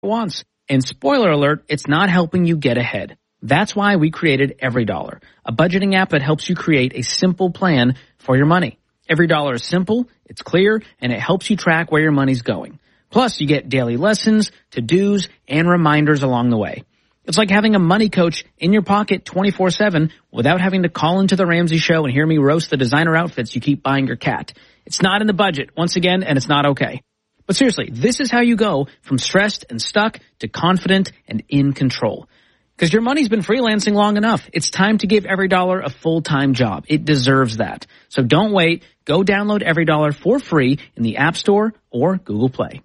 wants. And spoiler alert, it's not helping you get ahead. That's why we created EveryDollar, a budgeting app that helps you create a simple plan for your money. EveryDollar is simple, it's clear, and it helps you track where your money's going. Plus, you get daily lessons, to-dos, and reminders along the way. It's like having a money coach in your pocket 24/7 without having to call into the Ramsey Show and hear me roast the designer outfits you keep buying your cat. It's not in the budget, once again, and it's not okay. But seriously, this is how you go from stressed and stuck to confident and in control. Because your money's been freelancing long enough. It's time to give EveryDollar a full-time job. It deserves that. So don't wait. Go download EveryDollar for free in the App Store or Google Play.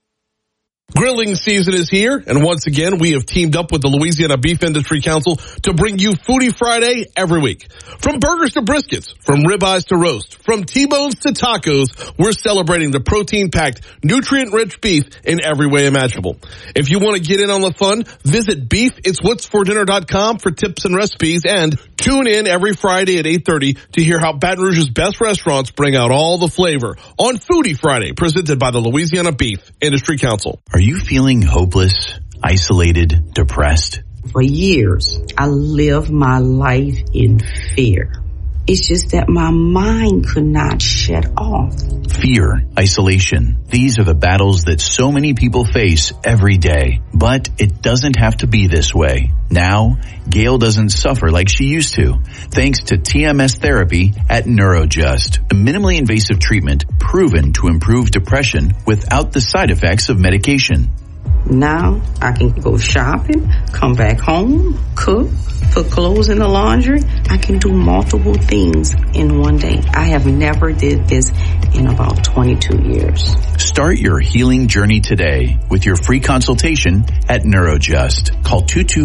Grilling season is here, and once again, we have teamed up with the Louisiana Beef Industry Council to bring you Foodie Friday every week. From burgers to briskets, from ribeyes to roast, from T-bones to tacos, we're celebrating the protein-packed, nutrient-rich beef in every way imaginable. If you want to get in on the fun, visit beefitswhatsfordinner.com for tips and recipes, and tune in every Friday at 8:30 to hear how Baton Rouge's best restaurants bring out all the flavor on Foodie Friday, presented by the Louisiana Beef Industry Council. Are you feeling hopeless, isolated, depressed? For years, I lived my life in fear. It's just that my mind could not shut off. Fear, isolation. These are the battles that so many people face every day. But it doesn't have to be this way. Now, Gail doesn't suffer like she used to, thanks to TMS therapy at NeuroJust, a minimally invasive treatment proven to improve depression without the side effects of medication. Now I can go shopping, come back home, cook, put clothes in the laundry. I can do multiple things in one day. I have never did this in about 22 years. Start your healing journey today with your free consultation at NeuroJust. Call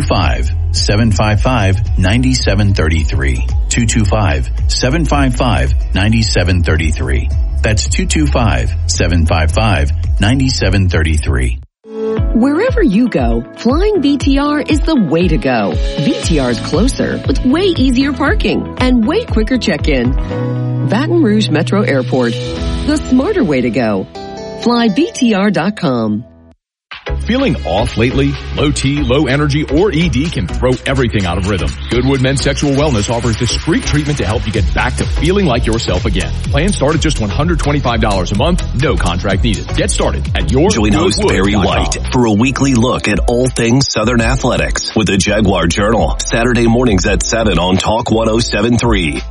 225-755-9733. 225-755-9733. That's 225-755-9733. Wherever you go, flying VTR is the way to go. VTR is closer with way easier parking and way quicker check-in. Baton Rouge Metro Airport, the smarter way to go. FlyBTR.com. Feeling off lately? Low T, low energy, or ED can throw everything out of rhythm. Goodwood Men's Sexual Wellness offers discreet treatment to help you get back to feeling like yourself again. Plans start at just $125 a month, no contract needed. Get started at your Join host Barry White for a weekly look at all things Southern athletics with the Jaguar Journal. Saturday mornings at 7 on Talk 107.3.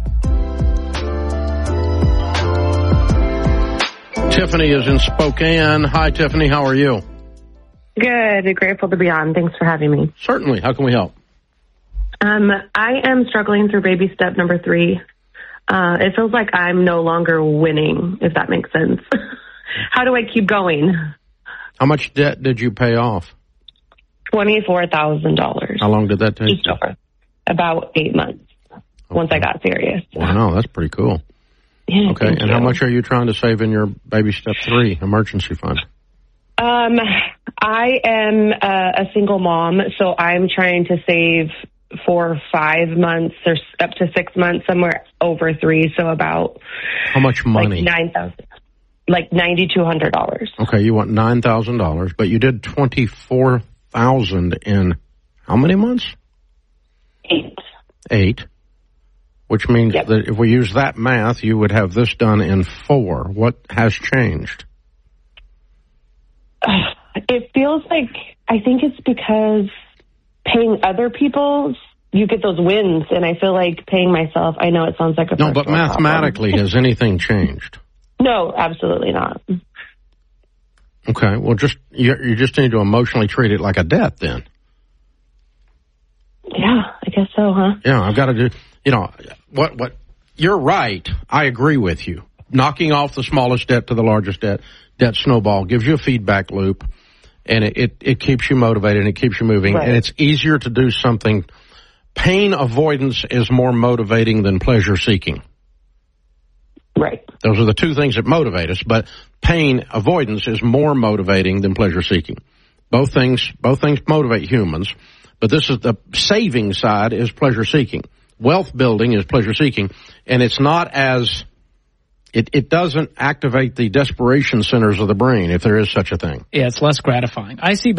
Tiffany is in Spokane. Hi, Tiffany. How are you? Good. Grateful to be on. Thanks for having me. Certainly. How can we help? I am struggling through baby step number 3. It feels like I'm no longer winning, if that makes sense. How do I keep going? How much debt did you pay off? $24,000. How long did that take? Just over. About 8 months. Okay. Once I got serious. Wow, that's pretty cool. Yeah, okay, and how much are you trying to save in your baby step 3 emergency fund? I am a single mom, so I'm trying to save for 5 months or up to 6 months, somewhere over 3. So about how much money? Like $9,000, like $9,200. Okay, you want $9,000, but you did $24,000 in how many months? 8. 8. Which means that if we use that math, you would have this done in 4. What has changed? It feels like, I think it's because paying other people's, you get those wins, and I feel like paying myself, I know it sounds like a No, but mathematically, has anything changed? No, absolutely not. Okay, well, you just need to emotionally treat it like a debt then. Yeah, I guess so, huh? Yeah, I've got to do, what, you're right. I agree with you. Knocking off the smallest debt to the largest debt snowball gives you a feedback loop, and it keeps you motivated and it keeps you moving, right. And it's easier to do something. Pain avoidance is more motivating than pleasure seeking. Right. Those are the two things that motivate us, but pain avoidance is more motivating than pleasure seeking. Both things motivate humans, but this is the saving side is pleasure seeking. Wealth building is pleasure seeking, and it's not as it doesn't activate the desperation centers of the brain, if there is such a thing. Yeah, it's less gratifying. I see